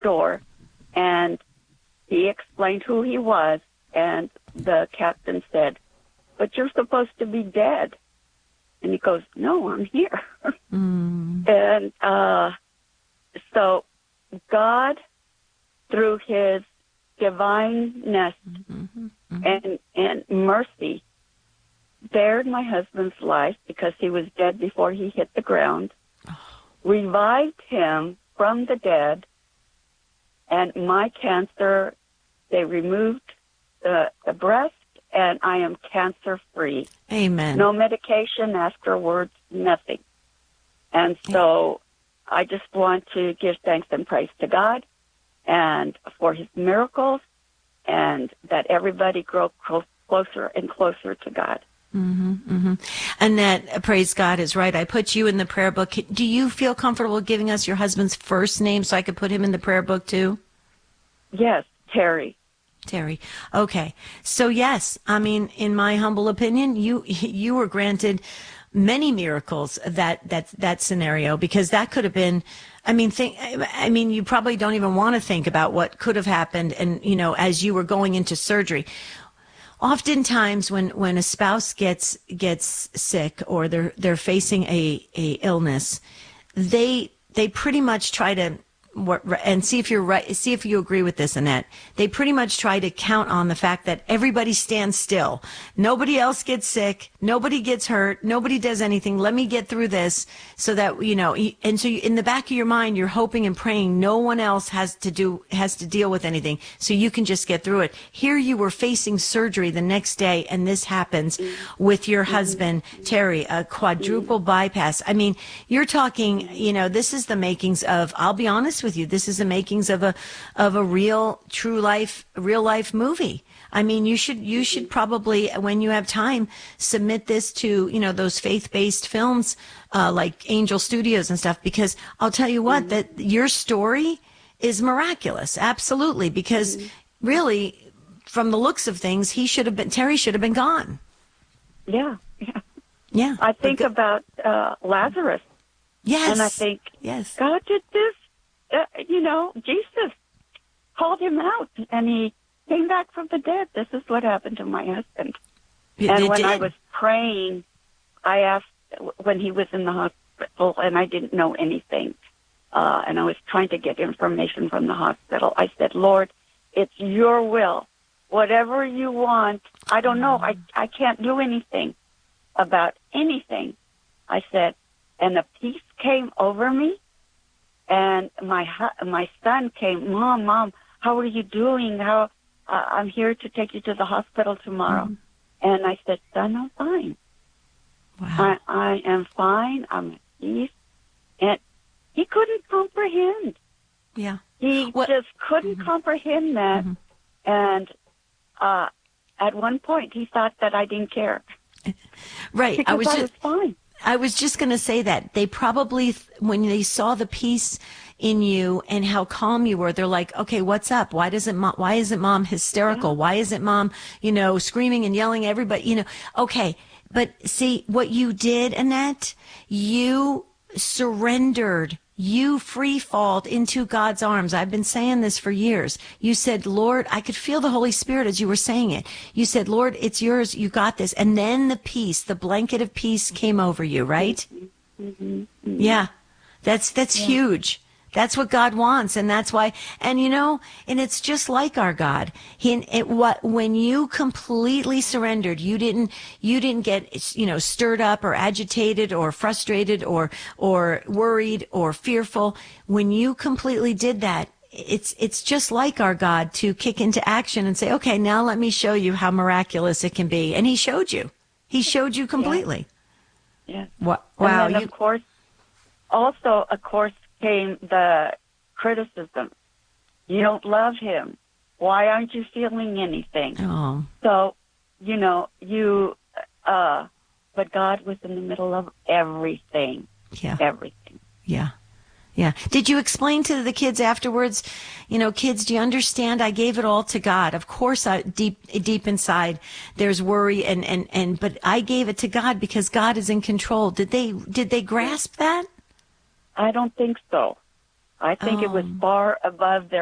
door, and he explained who he was, and the captain said, "But you're supposed to be dead." And he goes, "No, I'm here." And so God, through his divineness and mercy, spared my husband's life because he was dead before he hit the ground, revived him from the dead, and my cancer, they removed the breast, and I am cancer-free. Amen. No medication afterwards, nothing. And so I just want to give thanks and praise to God and for his miracles, and that everybody grow closer and closer to God. Annette, praise God, is right. I put you in the prayer book. Do you feel comfortable giving us your husband's first name so I could put him in the prayer book too? Yes, Terry. Terry. Okay. So yes, I mean, in my humble opinion, you were granted many miracles that scenario, because that could have been, I mean, you probably don't even want to think about what could have happened. And, you know, as you were going into surgery, oftentimes when a spouse gets sick or they're facing a illness, they pretty much try to, and see if you're right, see if you agree with this, Annette. They pretty much try to count on the fact that everybody stands still. Nobody else gets sick. Nobody gets hurt. Nobody does anything. Let me get through this so that, you know, and so in the back of your mind, you're hoping and praying no one else has to deal with anything, so you can just get through it. Here you were facing surgery the next day, and this happens with your husband, Terry, a quadruple bypass. I mean, you're talking, you know, this is the makings of, I'll be honest with you, this is the makings of a real life movie. I mean, you should probably, when you have time, submit this to, you know, those faith-based films like Angel Studios and stuff, because I'll tell you what, that your story is miraculous, absolutely, because really, from the looks of things, Terry should have been gone. Yeah. I think about Lazarus. Yes. And I think, yes, God did this. You know, Jesus called him out, and he came back from the dead. This is what happened to my husband. And when I was praying, I asked, when he was in the hospital, and I didn't know anything, and I was trying to get information from the hospital, I said, Lord, it's your will. Whatever you want, I don't know. I can't do anything about anything. I said, and a peace came over me. And my son came, Mom, how are you doing? I'm here to take you to the hospital tomorrow. And I said, Son, I'm fine. Wow. I am fine. I'm at peace. And he couldn't comprehend. Yeah. He just couldn't comprehend that. And at one point, he thought that I didn't care. Right. Because I was fine. I was just going to say that they probably, when they saw the peace in you and how calm you were, they're like, okay, what's up? Why isn't mom hysterical? Yeah. Why isn't mom, you know, screaming and yelling at everybody, you know? Okay. But see what you did, Annette, you surrendered. You free falled into God's arms. I've been saying this for years. You said, Lord, I could feel the Holy Spirit as you were saying it. You said, Lord, it's yours. You got this. And then the peace, the blanket of peace came over you, right? Yeah. That's huge. That's what God wants. And that's why, and you know, and it's just like our God. When you completely surrendered, you didn't get, you know, stirred up or agitated or frustrated or worried or fearful. When you completely did that, it's just like our God to kick into action and say, okay, now let me show you how miraculous it can be. And he showed you completely. Yeah. Wow. And then, of course, came the criticism. You don't love him. Why aren't you feeling anything? Oh. So, you know, but God was in the middle of everything. Yeah. Everything. Yeah. Yeah. Did you explain to the kids afterwards, you know, kids, do you understand? I gave it all to God. Of course, deep inside, there's worry but I gave it to God because God is in control. Did they grasp that? I don't think so. I think it was far above their